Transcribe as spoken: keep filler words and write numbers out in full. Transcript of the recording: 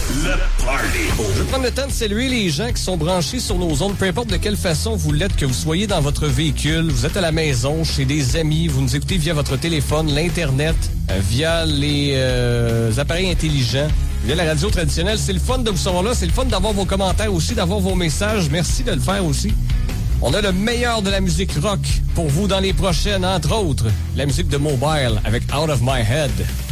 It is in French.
Le Party. Je vais prendre le temps de saluer les gens qui sont branchés sur nos ondes, peu importe de quelle façon vous l'êtes, que vous soyez dans votre véhicule, vous êtes à la maison, chez des amis, vous nous écoutez via votre téléphone, l'Internet, euh, via les euh, appareils intelligents, via la radio traditionnelle. C'est le fun de vous savoir là, c'est le fun d'avoir vos commentaires aussi, d'avoir vos messages. Merci de le faire aussi. On a le meilleur de la musique rock pour vous dans les prochaines, entre autres, la musique de Mobile avec Out of My Head.